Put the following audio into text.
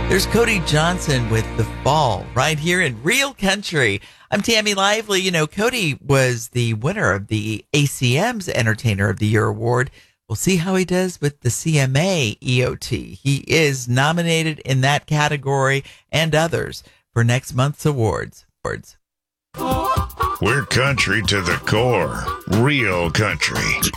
There's Cody Johnson with The Fall right here in Real Country. I'm Tammy Lively. You know, Cody was the winner of the ACM's Entertainer of the Year award. We'll see how he does with the CMA EOT. He is nominated in that category and others for next month's awards. We're country to the core. Real country.